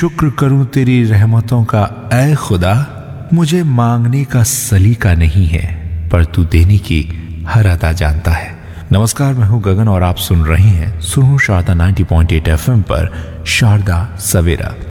शुक्र करूं तेरी रहमतों का ऐ खुदा, मुझे मांगने का सलीका नहीं है, पर तू देने की हर अदा जानता है। नमस्कार, मैं हूं गगन और आप सुन रहे हैं सुनो शारदा 90.8 FM पर शारदा सवेरा।